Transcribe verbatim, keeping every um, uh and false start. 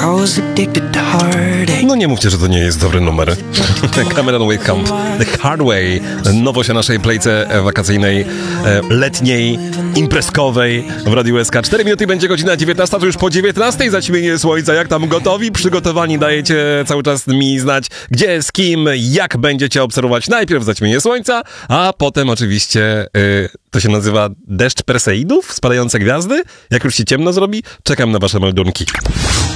No nie mówcie, że to nie jest dobry numer. Cameron Whitcomb, The Hard Way. Nowość o naszej playce wakacyjnej, letniej, imprezkowej w Radiu S K. cztery minuty będzie godzina dziewiętnasta, to już po dziewiętnastej zaćmienie słońca. Jak tam gotowi? Przygotowani? Dajecie cały czas mi znać, gdzie, z kim, jak będziecie obserwować najpierw zaćmienie słońca, a potem oczywiście yy, to się nazywa deszcz Perseidów, spadające gwiazdy. Jak już się ciemno zrobi, czekam na wasze meldunki.